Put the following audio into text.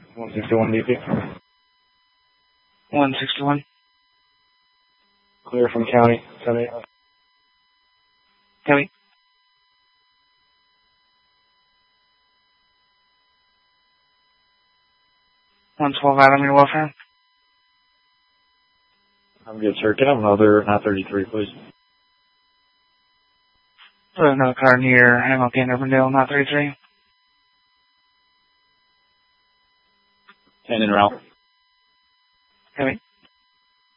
161 DP. 161. Clear from county. 78. Heavy. $112 Adam, your welfare. I'm good, sir. Can I have another 933, please? Another car near MLK in Urbandale, 933. 10 en route. Heavy.